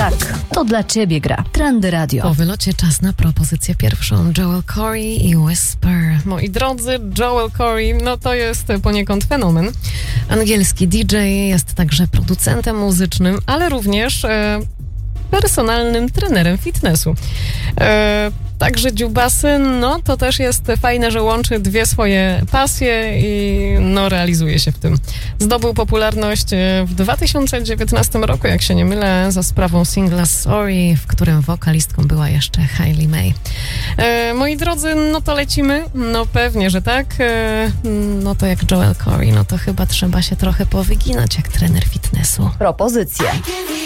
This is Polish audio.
Tak, to dla ciebie gra Trendy Radio. Po wylocie czas na propozycję pierwszą. Joel Corey i Whisper. Moi drodzy, Joel Corey, no to jest poniekąd fenomen. Angielski DJ, jest także producentem muzycznym, ale również personalnym trenerem fitnessu. Także dziubasy, no to też jest fajne, że łączy dwie swoje pasje i no realizuje się w tym. Zdobył popularność w 2019 roku, jak się nie mylę, za sprawą singla Sorry, w którym wokalistką była jeszcze Hailey May. Moi drodzy, no to lecimy? No pewnie, że tak. No to jak Joel Corey, no to chyba trzeba się trochę powyginać jak trener fitnessu. Propozycje.